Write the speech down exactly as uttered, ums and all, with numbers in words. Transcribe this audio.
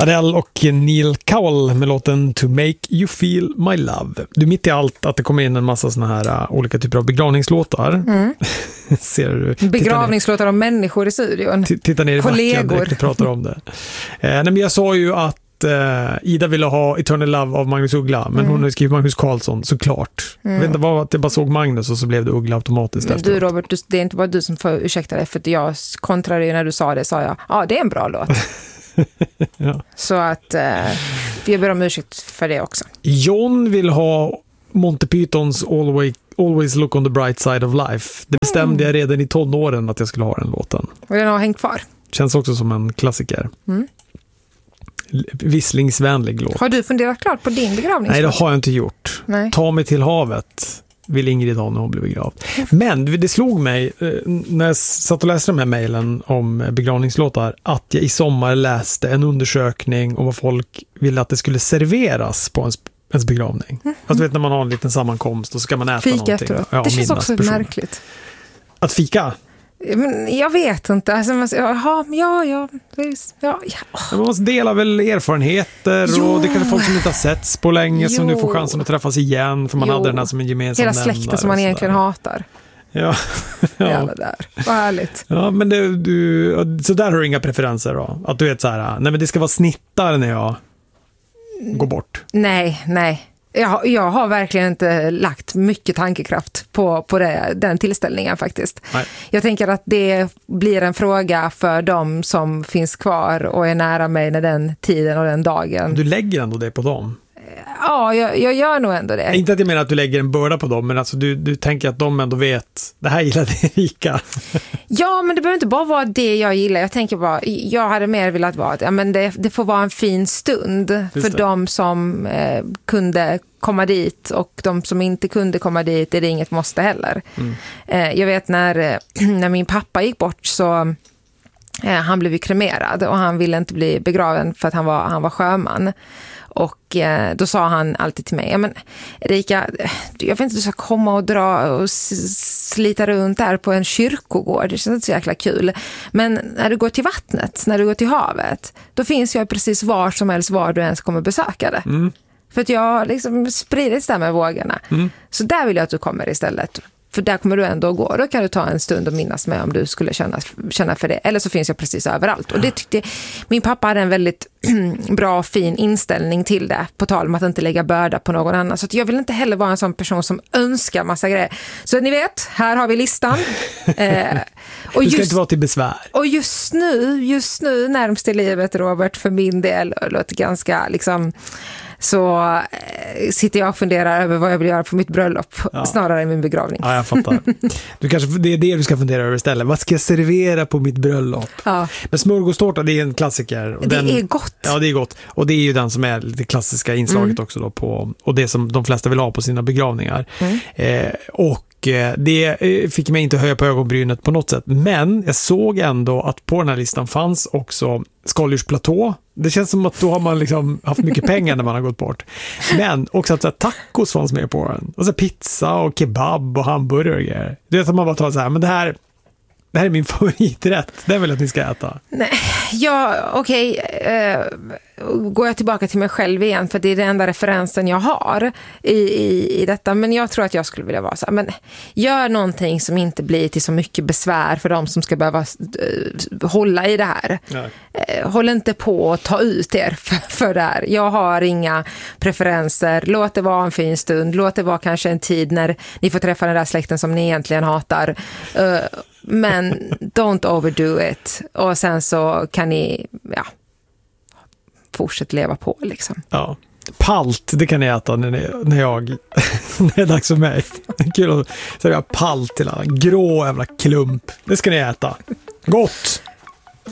Adele och Neil Cowell med låten To Make You Feel My Love. Du, mitt i allt att det kommer in en massa såna här uh, olika typer av begravningslåtar. Mm. Ser du? Begravningslåtar av människor i studion. T- titta ner i kollegor. backen direkt och pratar om det. Eh, nej, men jag sa ju att Uh, Ida ville ha Eternal Love av Magnus Uggla, men mm. hon har skrivit Magnus Carlsson, såklart. Mm. Jag vet inte vad, att jag bara såg Magnus och så blev det Uggla automatiskt. Men du Robert, du, det är inte bara du som får ursäkta dig, för att jag kontrade ju när du sa det, sa jag, ja det är en bra låt. Ja. Så att uh, jag ber om ursäkt för det också. John vill ha Monty Pythons Always, Always Look on the Bright Side of Life. Det bestämde mm. jag redan i tonåren att jag skulle ha den låten. Och den har hängt kvar. Känns också som en klassiker. Mm. Visslingsvänlig låt. Har du funderat klart på din begravning? Nej, det har jag inte gjort. Nej. Ta mig till havet vill Ingrid ha när hon blir begravd. Men det slog mig när jag satt och läste de här mejlen om begravningslåtar att jag i sommar läste en undersökning om vad folk ville att det skulle serveras på ens, ens begravning. Mm. Alltså vet när man har en liten sammankomst och så ska man äta fika någonting. Efteråt. Ja, det känns också person. Märkligt. Att fika? Men jag vet inte. Alltså, man, ja, ja, ja, ja, ja. Man måste dela väl erfarenheter jo. Och det kanske folk som inte har setts på länge jo. Som nu får chansen att träffas igen för man jo. Hade den här som en gemensam hela släkten som man egentligen hatar. Ja. Ja. Jävla där. Vad härligt. Ja, men det, du, så där har du inga preferenser då? Att du vet så här, nej men det ska vara snittar när jag går bort. Nej, nej. Jag, jag har verkligen inte lagt mycket tankekraft på, på det, den tillställningen faktiskt. Nej. Jag tänker att det blir en fråga för dem som finns kvar och är nära mig när den tiden och den dagen. Du lägger ändå det på dem? Ja, jag, jag gör nog ändå det. Inte att jag menar att du lägger en börda på dem, men alltså du, du tänker att de ändå vet, det här gillar Erika. Ja, men det behöver inte bara vara det jag gillar. Jag tänker bara, jag hade mer velat vara att ja, men det, det får vara en fin stund för de som eh, kunde komma dit, och de som inte kunde komma dit är det inget måste heller. Mm. Eh, jag vet när, när min pappa gick bort så eh, han blev ju kremerad och han ville inte bli begraven för att han var, han var sjöman. Och eh, då sa han alltid till mig, ja men Erika, jag vet inte, du ska komma och dra och slita runt där på en kyrkogård, det känns inte så jäkla kul. Men när du går till vattnet, när du går till havet, då finns jag precis var som helst var du ens kommer besöka det. Mm. För att jag liksom spridits där med vågorna. Mm. Så där vill jag att du kommer istället. För där kommer du ändå gå. Då kan du ta en stund och minnas med om du skulle känna, känna för det. Eller så finns jag precis överallt. Och det tyckte min pappa hade en väldigt bra och fin inställning till det. På tal om att inte lägga börda på någon annan. Så att jag vill inte heller vara en sån person som önskar massa grejer. Så ni vet, här har vi listan. eh, och du ska just, inte vara till besvär. Och just nu, just nu närmast i livet, Robert, för min del låter ganska liksom... så eh, sitter jag och funderar över vad jag vill göra på mitt bröllop ja. Snarare än min begravning. Ja, jag fattar. Du kanske, det är det du ska fundera över istället. Vad ska jag servera på mitt bröllop? Ja. Men smörgåstårta, det är en klassiker. Och det den, är gott. Ja, det är gott. Och det är ju den som är det klassiska inslaget mm. också då på, och det som de flesta vill ha på sina begravningar. Mm. Eh, och det fick mig inte höja på ögonbrynet på något sätt. Men jag såg ändå att på den här listan fanns också skaldjursplatå. Det känns som att då har man liksom haft mycket pengar när man har gått bort. Men också att så här, tacos fanns med på den. Och så pizza och kebab och hamburgare. Du vet att man bara tar så här, men det här det här är min favoriträtt. Det vill jag att ni ska äta. Nej, ja, okej. Okay. Uh, går jag tillbaka till mig själv igen, för det är den enda referensen jag har i, i, i detta. Men jag tror att jag skulle vilja vara så här, men gör någonting som inte blir till så mycket besvär för de som ska behöva uh, hålla i det här. Uh, håll inte på att ta ut er för, för det här. Jag har inga preferenser. Låt det vara en fin stund. Låt det vara kanske en tid när ni får träffa den där släkten som ni egentligen hatar. Uh, Men don't overdo it. Och sen så kan ni ja, fortsätta leva på liksom. Ja. Palt, det kan ni äta när, ni, när jag när det är dags för mig. Kul att servera palt till alla. Grå jävla klump. Det ska ni äta. Gott!